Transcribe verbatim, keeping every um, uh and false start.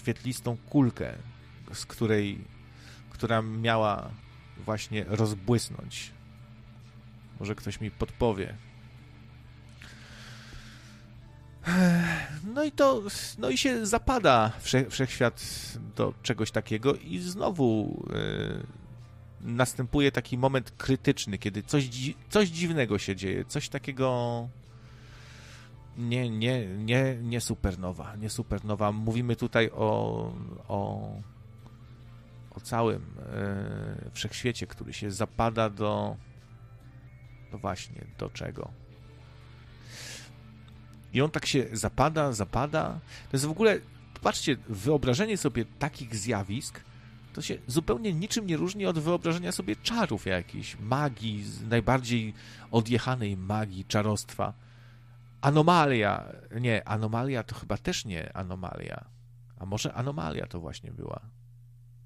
świetlistą kulkę, z której, która miała właśnie rozbłysnąć. Może ktoś mi podpowie. No i to, no i się zapada wsze, wszechświat do czegoś takiego i znowu yy, następuje taki moment krytyczny, kiedy coś, dzi coś dziwnego się dzieje, coś takiego nie, nie, nie, nie supernowa, nie supernowa. Mówimy tutaj o, o, o całym yy, wszechświecie, który się zapada do, no właśnie, do czego? I on tak się zapada, zapada. To jest w ogóle, patrzcie, wyobrażenie sobie takich zjawisk to się zupełnie niczym nie różni od wyobrażenia sobie czarów jakichś, magii, najbardziej odjechanej magii, czarostwa. Anomalia. Nie, anomalia to chyba też nie anomalia. A może anomalia to właśnie była.